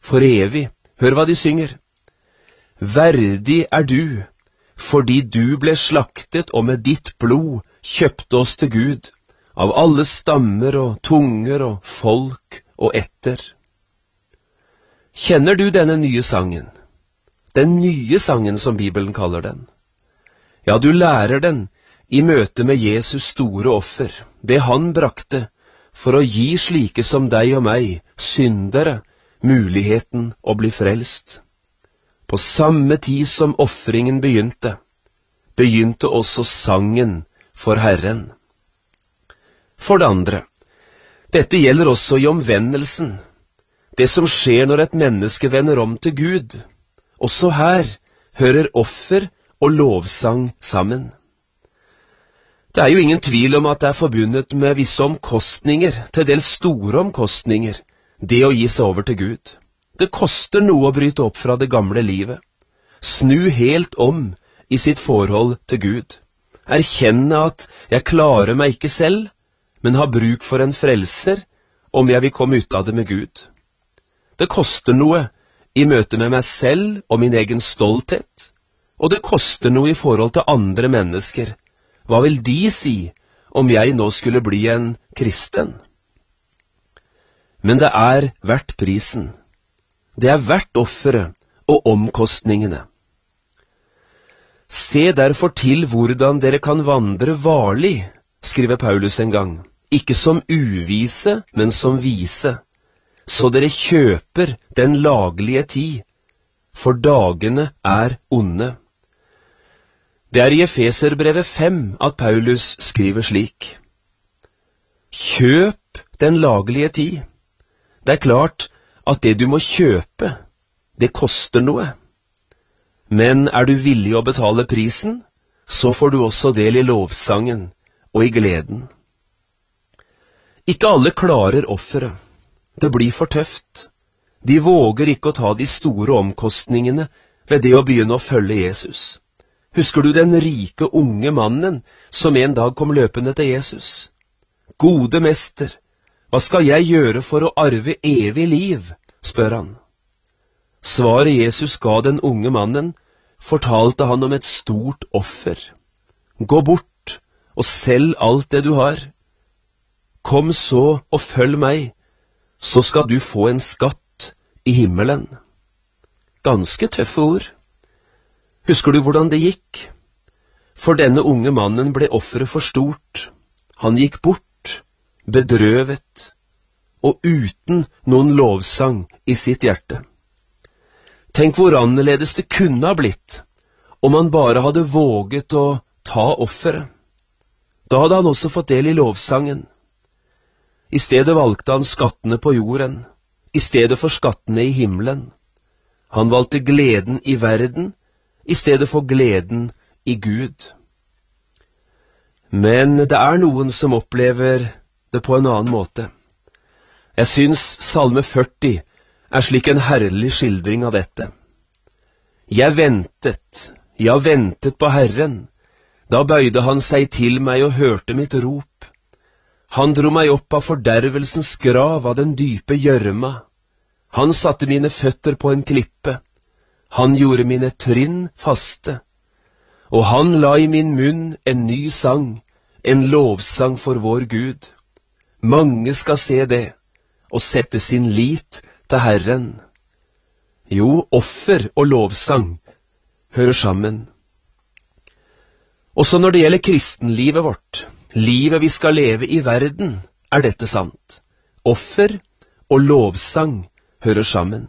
for evig. Hør hva de synger. Verdig du, fordi du ble slaktet og med ditt blod kjøpte oss til Gud, av alle stammer og tunger og folk og etter. Kjenner du denne nye sangen? Den nye sangen som Bibelen kaller den. Ja, du lærer den i møte med Jesus store offer, det han brakte, for å gi slike som deg og meg, syndere, muligheten å bli frelst. På samme tid som offringen begynte også sangen for Herren. For det andre, dette gjelder også i omvendelsen, det som skjer når et menneske vender om til Gud. Også her hører offer og lovsang sammen. Det er jo ingen tvil om at det er forbundet med visse omkostninger, til dels store omkostninger, det å gi seg over til Gud. Det koster noe å bryte opp fra det gamle livet, snu helt om i sitt forhold til Gud, erkjenne at jeg klarer meg ikke selv, men har bruk for en frelser om jeg vil komme ut av det med Gud. Det koster noe i møte med meg selv og min egen stolthet, og det koster noe i forhold til andre mennesker. Hva vil de si om jeg nå skulle bli en kristen? Men det er verdt prisen. Det er verdt offeret og omkostningene. Se derfor til hvordan dere kan vandre varlig, skriver Paulus en gang, ikke som uvise, men som vise, så dere kjøper den laglige tid, for dagene er onde. Det er i Efeserbrevet 5 at Paulus skriver slik. Kjøp den laglige tid. Det er klart at det du må kjøpe, det koster noe. Men er du villig å betale prisen, så får du også del i lovsangen og i gleden. Ikke alle klarer offeret. Det blir for tøft. De våger ikke å ta de store omkostningene ved det å begynne å følge Jesus. Husker du den rike unge mannen som en dag kom løpende til Jesus? Gode mester, hva skal jeg gjøre for å arve evig liv, spør han. Svaret Jesus ga den unge mannen, fortalte han om et stort offer. Gå bort og selg alt det du har. Kom så og følg meg, så skal du få en skatt i himmelen. Ganske tøffe ord. Husker du hvordan det gikk? For denne unge mannen ble offeret for stort. Han gikk bort, bedrøvet, og uten noen lovsang i sitt hjerte. Tenk hvor annerledes det kunne ha blitt, om han bare hadde våget å ta offeret. Da hadde han også fått del i lovsangen. I stedet valgte han skattene på jorden, i stedet for skattene i himmelen. Han valgte gleden i verden, i stedet for gleden i Gud. Men det er noen som opplever det på en annen måte. Jeg synes Salme 40 er slik en herlig skildring av dette. Jeg ventet på Herren. Da bøyde han seg til meg og hørte mitt rop. Han dro meg opp av fordervelsens grav, av den dype gjørma. Han satte mine føtter på en klippe. Han gjorde mine trinn faste. Og han la i min munn en ny sang, en lovsang for vår Gud. Mange skal se det, og sette sin lit til Herren. Jo, offer og lovsang hører sammen. Også når det gjelder kristenlivet vårt, livet vi skal leve i verden, er dette sant. Offer og lovsang hører sammen.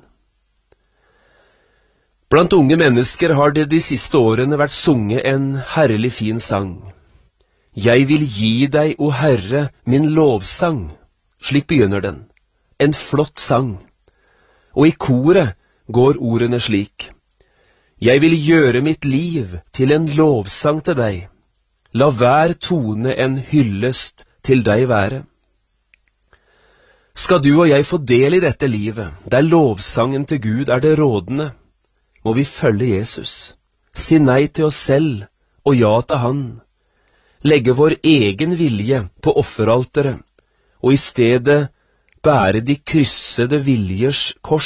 Blant unge mennesker har det de siste årene vært sunget en herlig fin sang. Jeg vil gi deg, o Herre, min lovsang. Slik begynner den. En flott sang. Og i koret går ordene slik. Jeg vil gjøre mitt liv til en lovsang til deg. La hver tone en hyllest til deg være. Skal du og jeg få del i dette livet, der lovsangen til Gud er det rådende, må vi følge Jesus, si nei til oss selv og ja til han, legge vår egen vilje på offeralteret, og i stedet bære de kryssede viljers kors.